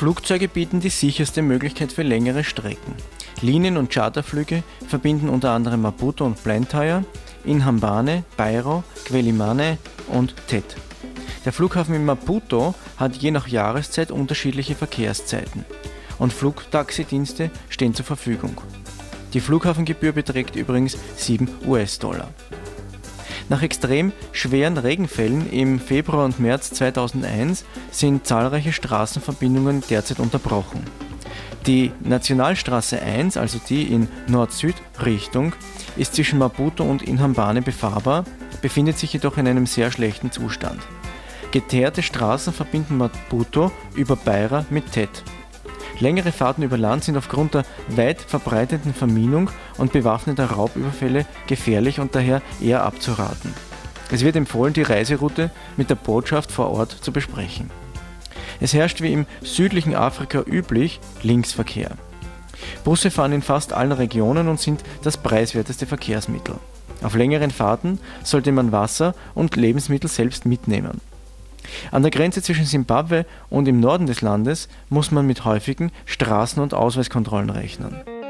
Flugzeuge bieten die sicherste Möglichkeit für längere Strecken. Linien- und Charterflüge verbinden unter anderem Maputo und Blantyre, Inhambane, Beira, Quelimane und Tet. Der Flughafen in Maputo hat je nach Jahreszeit unterschiedliche Verkehrszeiten und Flugtaxidienste stehen zur Verfügung. Die Flughafengebühr beträgt übrigens $7. Nach extrem schweren Regenfällen im Februar und März 2001 sind zahlreiche Straßenverbindungen derzeit unterbrochen. Die Nationalstraße 1, also die in Nord-Süd-Richtung, ist zwischen Maputo und Inhambane befahrbar, befindet sich jedoch in einem sehr schlechten Zustand. Geteerte Straßen verbinden Maputo über Beira mit Tet. Längere Fahrten über Land sind aufgrund der weit verbreiteten Verminung und bewaffneter Raubüberfälle gefährlich und daher eher abzuraten. Es wird empfohlen, die Reiseroute mit der Botschaft vor Ort zu besprechen. Es herrscht wie im südlichen Afrika üblich Linksverkehr. Busse fahren in fast allen Regionen und sind das preiswerteste Verkehrsmittel. Auf längeren Fahrten sollte man Wasser und Lebensmittel selbst mitnehmen. An der Grenze zwischen Simbabwe und im Norden des Landes muss man mit häufigen Straßen- und Ausweiskontrollen rechnen.